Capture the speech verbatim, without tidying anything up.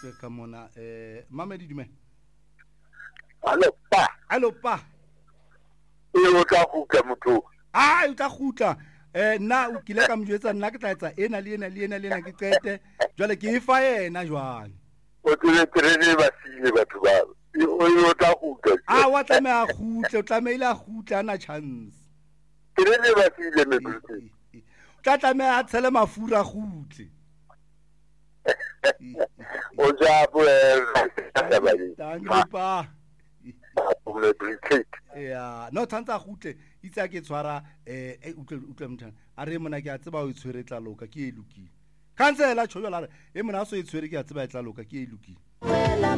utlwe ka mona eh Mamedi dume. Allo pa. Allo pa. E o tla kutla motho. Ah, o tla kutla. Eh nna o kile ka mjwetsa nna ke tla etsa ena le ena le ena le ena ke qete. Jwale ke e fa yena jwang. O tsere tsere ba sile batho ba. O o tla kutla. Ah, wa tla me a khutle, o tla me ile a khutle ana chance. Tsere ba sile me butse. Tla tla me a tshele mafura khutle. O ja bo e ba di. Danke pa. O le briquet. Ya, no tshantsa khutle, itse ke tshwara eh utlwe utlwe mthana. A re mona ke a tseba o itshwere tla loka ke e lokile. Cancela tshoyo la re e mona so itshwere ke a tseba e tla loka ke e lokile.